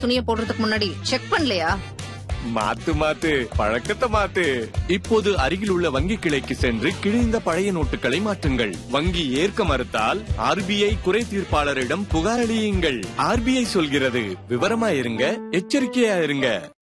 துணியை போடுறதுக்கு முன்னாடி செக் பண்ணலையா? மாத்து பழக்கத்தை மாத்து. இப்போது அருகில் உள்ள வங்கி கிளைக்கு சென்று கிழிந்த பழைய நோட்டுகளை மாற்றுங்கள். வங்கி ஏற்க மறுத்தால் RBI குறை தீர்ப்பாளரிடம் புகார் அளியுங்கள். RBI சொல்கிறது, விவரமா இருங்க, எச்சரிக்கையா இருங்க.